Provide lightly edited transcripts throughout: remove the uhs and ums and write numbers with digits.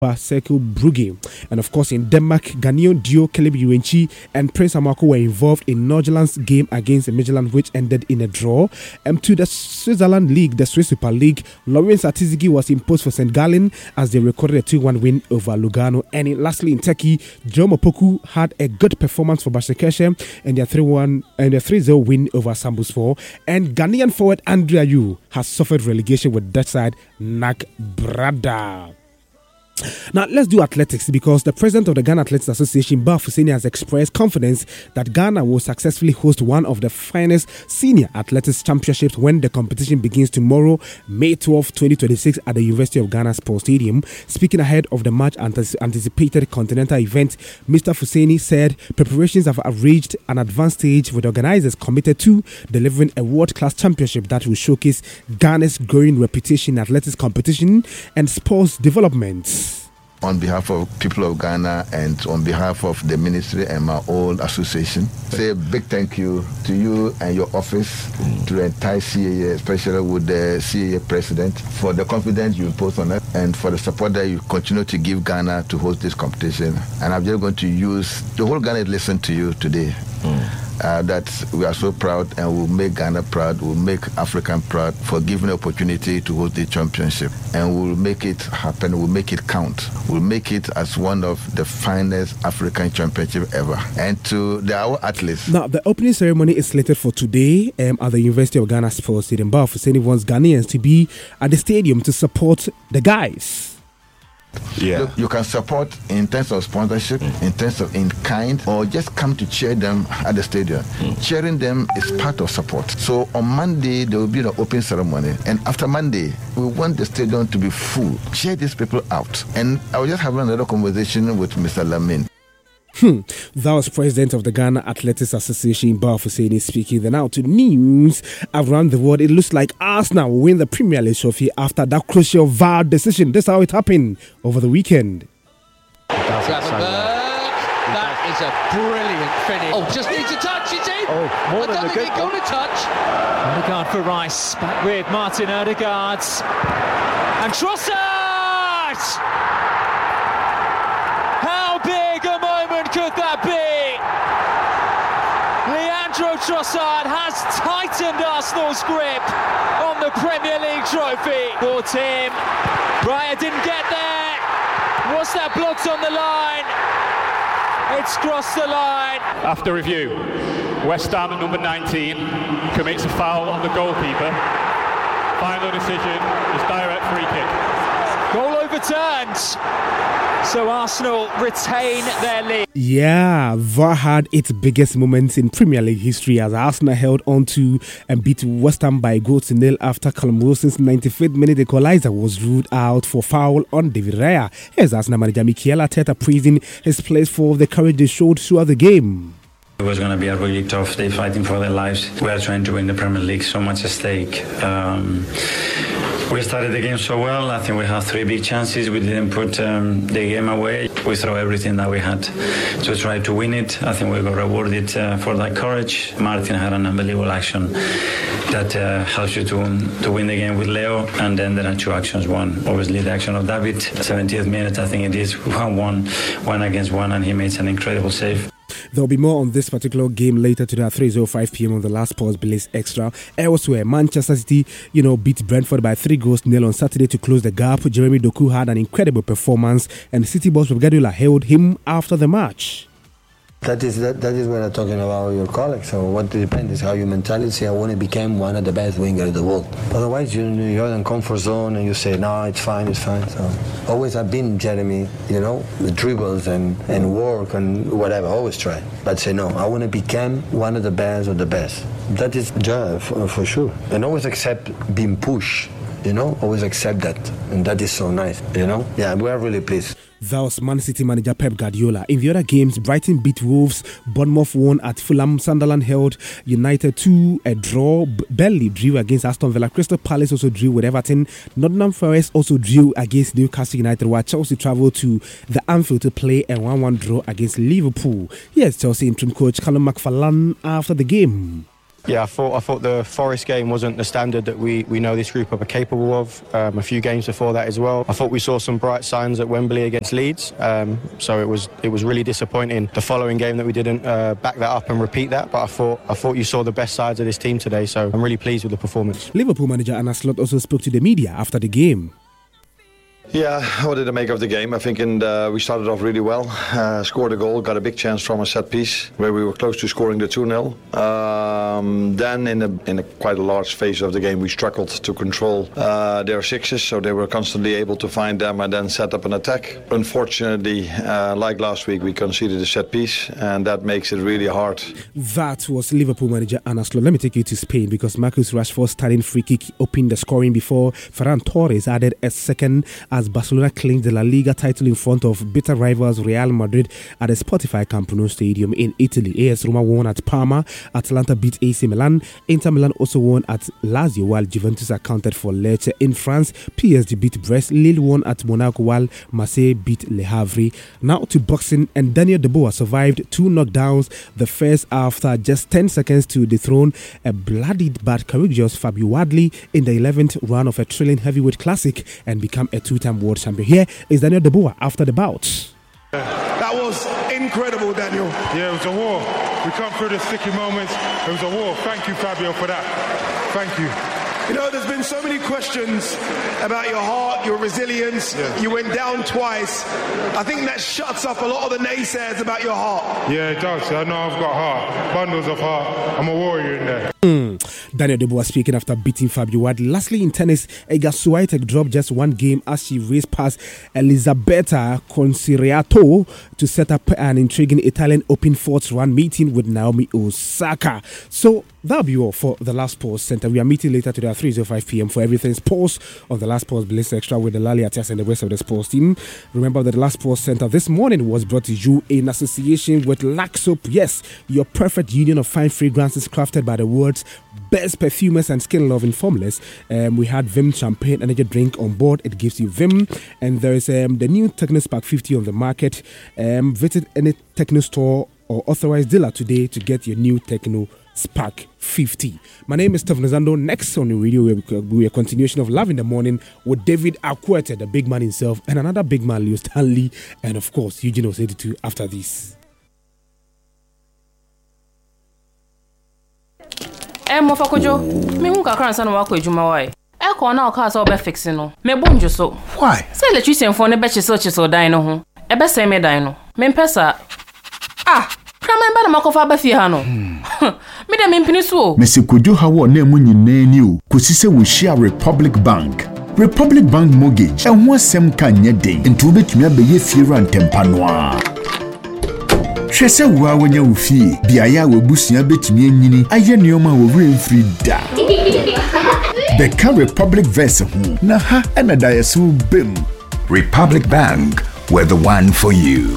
Cercle Brugge. And of course, in Denmark, Ghanaian duo Caleb Uenchi and Prince Amako were involved in Norgeland's game against Midtjylland, which ended in a draw. To the Switzerland League, the Swiss Super League, Lawrence Atizigi was imposed for St. Gallen as they recorded a 2-1 win over Lugano. And lastly, in Turkey, Joe Mopoku had a good performance for Başakşehir and their 3-0 win over Samburspor. And Ghanaian forward Andrea Yu has suffered relegation with Dutch side NAC Brada. Now, let's do athletics because the president of the Ghana Athletics Association, Ba Fuseni, has expressed confidence that Ghana will successfully host one of the finest senior athletics championships when the competition begins tomorrow, May 12, 2026, at the University of Ghana Sports Stadium. Speaking ahead of the much anticipated continental event, Mr. Fuseni said preparations have reached an advanced stage with organizers committed to delivering a world-class championship that will showcase Ghana's growing reputation in athletics competition and sports development. On behalf of people of Ghana and on behalf of the ministry and my own association, say a big thank you to you and your office, to the entire CAA, especially with the CAA president, for the confidence you impose on us and for the support that you continue to give Ghana to host this competition. And I'm just going to use the whole Ghana to listen to you today. That we are so proud and we'll make Ghana proud, we'll make African proud for giving the opportunity to host the championship. And we'll make it happen, we'll make it count. We'll make it as one of the finest African championship ever. And to our athletes. Now, the opening ceremony is slated for today at the University of Ghana Sports Stadium. Ba Fuseni wants Ghanaians to be at the stadium to support the guys. Yeah. You can support in terms of sponsorship, in terms of in kind, or just come to cheer them at the stadium. Cheering them is part of support. So on Monday, there will be an open ceremony. And after Monday, we want the stadium to be full. Cheer these people out. And I was just having another conversation with Mr. Lamin. That was president of the Ghana Athletics Association, Ba Fuseni, speaking. Then out to news around the world. It looks like Arsenal will win the Premier League trophy after that crucial VAR decision. That's how it happened over the weekend. That is a brilliant finish. Oh, just needs a touch, is it? Oh, more than a good got a touch. Odegaard for Rice, back with Martin Odegaard. And Trossard! How big a moment could that be? Leandro Trossard has tightened Arsenal's grip on the Premier League trophy. Poor team. Raya didn't get there. Was that blocked on the line? It's crossed the line. After review, West Ham at number 19 commits a foul on the goalkeeper. Final decision is direct free kick. Goal overturned. So Arsenal retain their lead. Yeah, VAR had its biggest moments in Premier League history as Arsenal held on to and beat West Ham by 1-0 after Callum Wilson's 95th minute equalizer was ruled out for foul on David Raya. Here's Arsenal manager Mikel Arteta praising his players for the courage they showed throughout the game. It was going to be a really tough day fighting for their lives. We are trying to win the Premier League, so much at stake. We started the game so well. I think we had 3 big chances. We didn't put the game away. We threw everything that we had to try to win it. I think we got rewarded for that courage. Martin had an unbelievable action that helps you to win the game with Leo. And then there are 2 actions. One, obviously, the action of David. 70th minute, I think it is 1-1, 1 against 1, and he makes an incredible save. There'll be more on this particular game later today at 3:05 p.m. on the Last Pause Blaze Extra. Elsewhere, Manchester City, beat Brentford by 3-0 on Saturday to close the gap. Jeremy Doku had an incredible performance, and City boss Pep Guardiola hailed him after the match. That is what I'm talking about your colleagues. So what depends is how your mentality. I want to become one of the best wingers in the world. Otherwise, you're in comfort zone and you say, no, it's fine. So always I've been Jeremy, the dribbles and work and whatever. Always try. But say no, I want to become one of the best of the best. That is job for sure. And always accept being pushed. Always accept that. And that is so nice, Yeah, we are really pleased. That was Man City manager Pep Guardiola. In the other games, Brighton beat Wolves, Bournemouth won at Fulham, Sunderland held United to a draw, Burnley drew against Aston Villa, Crystal Palace also drew with Everton, Nottingham Forest also drew against Newcastle United, while Chelsea travelled to the Anfield to play a 1-1 draw against Liverpool. Here's Chelsea interim coach Callum McFarlane after the game. Yeah, I thought the Forest game wasn't the standard that we know this group are capable of. A few games before that as well. I thought we saw some bright signs at Wembley against Leeds. So it was really disappointing the following game that we didn't back that up and repeat that. But I thought you saw the best sides of this team today. So I'm really pleased with the performance. Liverpool manager Arne Slot also spoke to the media after the game. Yeah, what did I make of the game? I think we started off really well, scored a goal, got a big chance from a set piece where we were close to scoring the 2-0. Then in a quite a large phase of the game we struggled to control their sixes, so they were constantly able to find them and then set up an attack. Unfortunately, like last week, we conceded a set piece and that makes it really hard. That was Liverpool manager Arne Slot. Let me take you to Spain because Marcus Rashford's starting free kick opened the scoring before Ferran Torres added a second as Barcelona claimed the La Liga title in front of bitter rivals Real Madrid at the Spotify Camp Nou Stadium in Italy. AS Roma won at Parma, Atalanta beat AC Milan, Inter Milan also won at Lazio while Juventus accounted for Lecce. In France, PSG beat Brest, Lille won at Monaco while Marseille beat Le Havre. Now to boxing, and Daniel Dubois survived 2 knockdowns, the first after just 10 seconds to dethrone a bloodied but courageous Fabio Wadley in the 11th round of a thrilling heavyweight classic and become a 2-time world champion. Here is Daniel Dubois after the bout. That was incredible, Daniel. Yeah, it was a war. We come through the sticky moments. It was a war. Thank you, Fabio, for that. Thank you. You know, there's been so many questions about your heart, your resilience. Yeah. You went down twice. I think that shuts up a lot of the naysayers about your heart. Yeah, it does. I know I've got heart. Bundles of heart. I'm a warrior in there. Daniel Dubois speaking after beating Fabio Wadley. Lastly, in tennis, Iga Swiatek dropped just 1 game as she raced past Elisabetta Conciliato to set up an intriguing Italian Open 4th round meeting with Naomi Osaka. So that'll be all for the Last Pause Center. We are meeting later today at 3:05 p.m. for everything sports on the Last Pause Bliss Extra with the Lali Atias and the rest of the sports team. Remember that the Last Pause Center this morning was brought to you in association with Laxop. Yes, your perfect union of fine fragrances crafted by the world's best perfumers and skin-loving formulas. We had Vim Champagne Energy Drink on board. It gives you Vim. And there is the new Techno Spark 50 on the market. Visit any Techno store or authorized dealer today to get your new Techno Spark 50. My name is Stephen Zando. Next on the radio, will be a continuation of Love in the Morning with David Akwete, the big man himself, and another big man, Leo Stanley, and of course, Eugene Oseditu after this. Mofakojo, me who can cry son of Wakojuma. Why? I call now cars all be fixing no. Me bonjo so. Why? Say electrician for ne betches searches or dino ho. E be say me dino. Me pesa. Ah, Kraman ba na makofa ba fie ha no. Me dem impini so. Mesi Kojo ha wo na mu nyina ni o. Kosi se wo share Republic Bank. Republic Bank mortgage. E ho asem kan nye den. Ntu betumi abeye fie rantempa no a. Hwese wo a wonya wo fie. Biaya we busua betumi anyini. Aye neoma wo remfree da. Beka Republic Verse ho. Na ha na da yeso bem. Republic Bank, we're the one for you.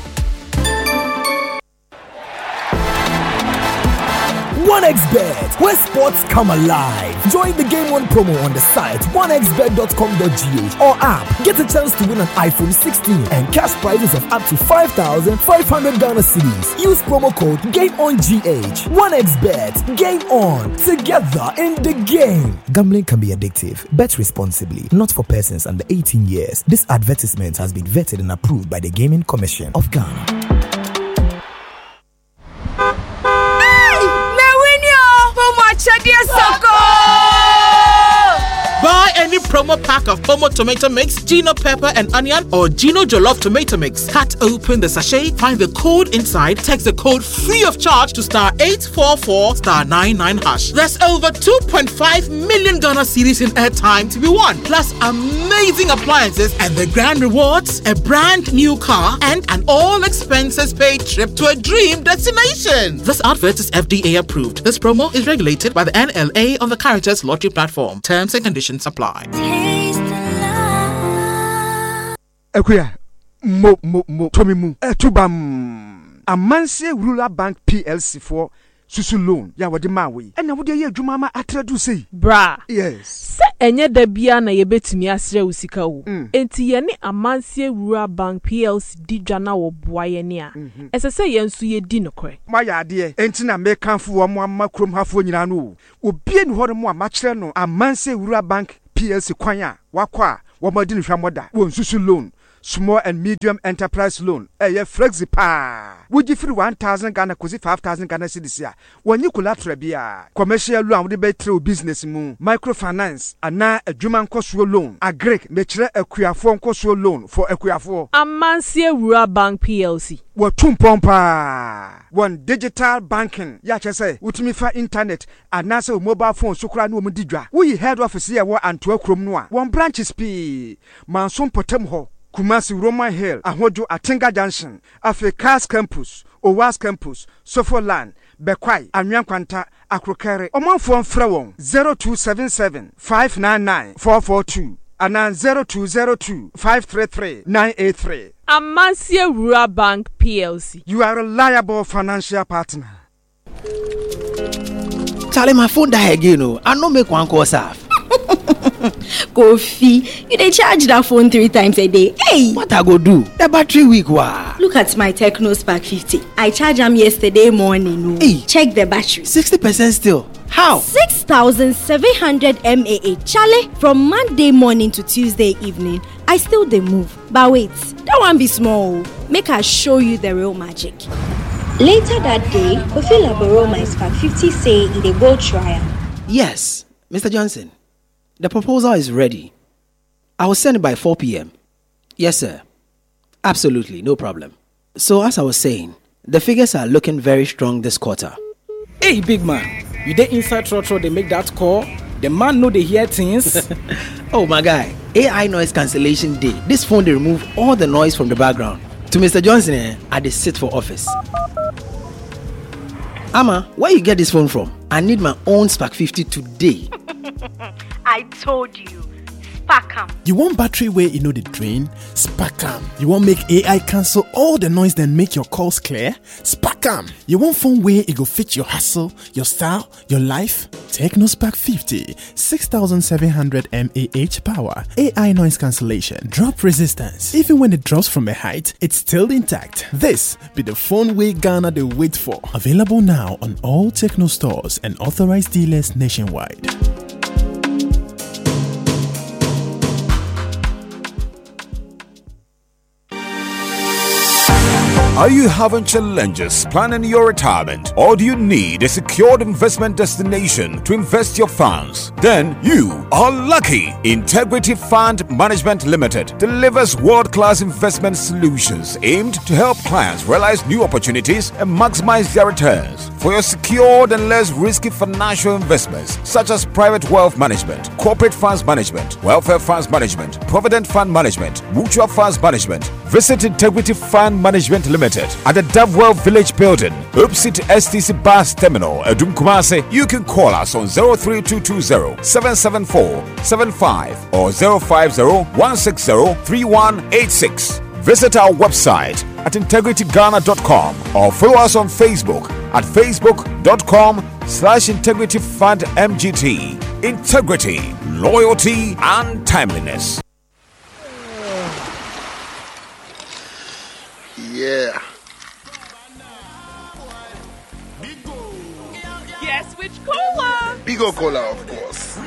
OneXBet, where sports come alive. Join the Game On promo on the site onexbet.com.gh or app. Get a chance to win an iPhone 16 and cash prizes of up to 5,500 Ghana cedis. Use promo code GameOnGH. OneXBet, Game On, together in the game. Gambling can be addictive. Bet responsibly. Not for persons under 18 years. This advertisement has been vetted and approved by the Gaming Commission of Ghana. Buy any promo pack of Pomo Tomato Mix, Gino Pepper and Onion, or Gino Jollof Tomato Mix. Cut open the sachet, find the code inside, text the code free of charge to *844 *99#. There's over 2.5 million Ghana cedis in airtime to be won, plus amazing appliances and the grand rewards, a brand new car, and an all expenses paid trip to a dream destination. This advert is FDA approved. This promo is regulated by the NLA on the Caritas Lottery platform. Terms and conditions apply. Ekuya, mo, Tommy Mu, Tubam, Amanse Rural Bank PLC for susu loan ya wode ma we ena wode ye adwuma ma atradu sei bra yes se enye da bia na ye betumi asre usika wo enti ye ne Amansie Rural Bank PLC di dwana wo boa ye ne a esese ye nso ye di nokore ma ya ade enti na me kanfo wo mo amma krom hafo nyina no obie ni hore mo ma kire no Amansie Rural Bank PLC kwan a wakwa wo ma di no hwamoda wo nsusu loan small and medium enterprise loan flexi pa would you free 1,000 Ghana kosi 5,000 Ghana cedis ya wanyi collateral bia commercial loan with be through business mu microfinance ana adwuma nkoso loan agric mechire akuafo nkoso loan for akuafo Amansie Rural Bank PLC watumpompa one digital banking ya chese utimi fa internet anase mobile phone sukura no omudidwa we head office ya wo Antoa krom no a one branches p mansom potem ho Kumasi Roman Hill, Ahojo Atinga Junction, Africa's Campus, Owas Campus, Sofoland, Bekwai, Anyankwanta, Akrokere, Omanfon Frewon, 0277 599 442, and 0202 533 983. Amansie Rural Bank PLC. You are a reliable financial partner. Charlie, my phone die again. I no make one call serve. Kofi, you dey charge that phone 3 times a day. Hey! What I go do? The battery weak wa. Look at my Techno Spark 50. I charged them yesterday morning. Hey! Check the battery. 60% still. How? 6,700 mAh. Charlie, from Monday morning to Tuesday evening, I still dey move. But wait, that one be small. Make I show you the real magic. Later that day, Kofi Laboro my Spark 50 say it dey go trial. Yes, Mr. Johnson. The proposal is ready. I will send it by 4 p.m. Yes, sir. Absolutely, no problem. So as I was saying, the figures are looking very strong this quarter. Hey, big man. You dey inside Trotro, they make that call? The man know they hear things? Oh, my guy. AI noise cancellation day. This phone, they remove all the noise from the background. To Mr. Johnson, I dey sit for office. Amma, where you get this phone from? I need my own Spark 50 today. I told you, Sparkam. You want battery where you know the drain? Sparkam. You want make AI cancel all the noise then make your calls clear? Sparkam. You want phone where it go fit your hustle, your style, your life? Techno Spark 50, 6,700 mAh power, AI noise cancellation, drop resistance. Even when it drops from a height, it's still intact. This be the phone way Ghana they wait for. Available now on all Techno stores and authorized dealers nationwide. Are you having challenges planning your retirement, or do you need a secured investment destination to invest your funds? Then you are lucky. Integrity Fund Management Limited delivers world-class investment solutions aimed to help clients realize new opportunities and maximize their returns. For your secured and less risky financial investments, such as private wealth management, corporate funds management, welfare funds management, provident fund management, mutual funds management, visit Integrity Fund Management Limited at the Davewell Village Building, opposite STC Bus Terminal, Adum Kumasi. You can call us on 03220 774 75 or 050 160 3186. Visit our website at integrityghana.com or follow us on Facebook at facebook.com/integrityfundmgt. Integrity, loyalty, and timeliness. Yeah. Yes, which cola? Bigo Cola, of course.